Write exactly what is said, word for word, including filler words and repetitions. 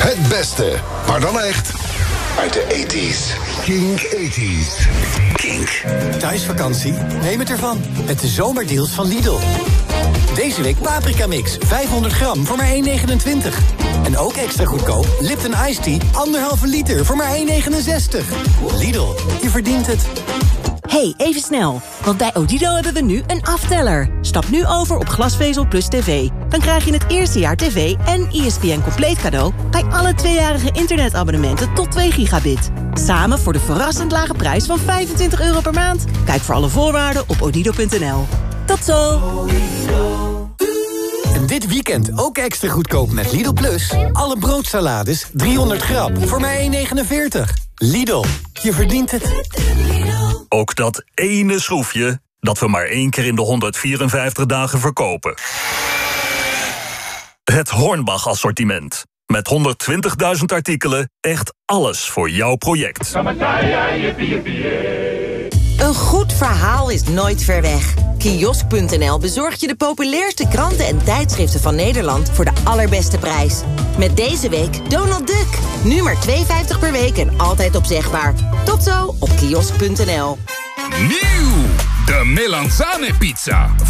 Het beste, maar dan echt, uit de tachtiger jaren. Kink tachtiger. Kink. Thuisvakantie? Neem het ervan. Met de zomerdeals van Lidl. Deze week paprika mix, vijfhonderd gram voor maar één negenentwintig. En ook extra goedkoop, Lipton Iced Tea, anderhalve liter voor maar één negenenzestig. Lidl, je verdient het. Hey, even snel. Want bij Odido hebben we nu een afteller. Stap nu over op glasvezel plus tv. Dan krijg je het eerste jaar tv en I S P N compleet cadeau bij alle tweejarige internetabonnementen tot twee gigabit. Samen voor de verrassend lage prijs van vijfentwintig euro per maand. Kijk voor alle voorwaarden op odido punt n l. Tot zo! En dit weekend ook extra goedkoop met Lidl Plus. Alle broodsalades, driehonderd gram voor maar één negenenveertig. Lidl, je verdient het. Ook dat ene schroefje dat we maar één keer in de honderdvierenvijftig dagen verkopen. Het Hornbach-assortiment. Met honderdtwintigduizend artikelen, echt alles voor jouw project. Een goed verhaal is nooit ver weg. Kiosk punt n l bezorgt je de populairste kranten en tijdschriften van Nederland voor de allerbeste prijs. Met deze week Donald Duck. Nu maar twee vijftig per week en altijd opzegbaar. Tot zo op kiosk punt n l. Nieuw! De Melanzane pizza.